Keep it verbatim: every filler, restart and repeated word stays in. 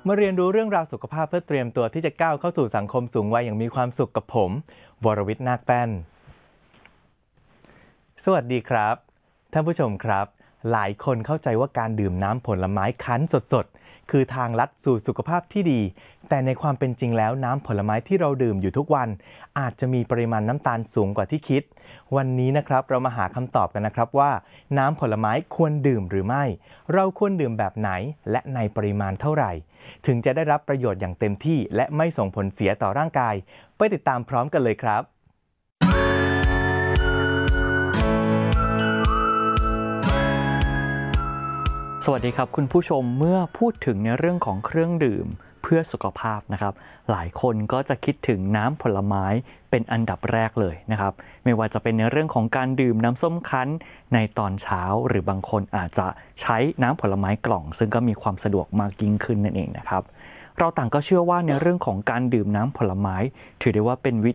มาเรียนรู้เรื่องราวสุขภาพเพื่อเตรียมตัวที่จะก้าวเข้าสู่สังคมสูงวัยอย่างมีความสุขกับผมวรวิทย์นาคแป้นสวัสดีครับท่านผู้ชมครับหลายคนเข้าใจว่าการดื่มน้ำผลไม้คั้นสดๆคือทางลัดสู่สุขภาพที่ดีแต่ในความเป็นจริงแล้วน้ำผลไม้ที่เราดื่มอยู่ทุกวันอาจจะมีปริมาณน้ำตาลสูงกว่าที่คิดวันนี้นะครับเรามาหาคำตอบกันนะครับว่าน้ำผลไม้ควรดื่มหรือไม่เราควรดื่มแบบไหนและในปริมาณเท่าไหร่ถึงจะได้รับประโยชน์อย่างเต็มที่และไม่ส่งผลเสียต่อร่างกายไปติดตามพร้อมกันเลยครับสวัสดีครับคุณผู้ชมเมื่อพูดถึงในเรื่องของเครื่องดื่มเพื่อสุขภาพนะครับหลายคนก็จะคิดถึงน้ำผลไม้เป็นอันดับแรกเลยนะครับไม่ว่าจะเป็นในเรื่องของการดื่มน้ำส้มคั้นในตอนเช้าหรือบางคนอาจจะใช้น้ำผลไม้กล่องซึ่งก็มีความสะดวกมากยิ่งขึ้นนั่นเองนะครับเราต่างก็เชื่อว่าในเรื่องของการดื่มน้ำผลไม้ถือได้ว่าเป็นวิ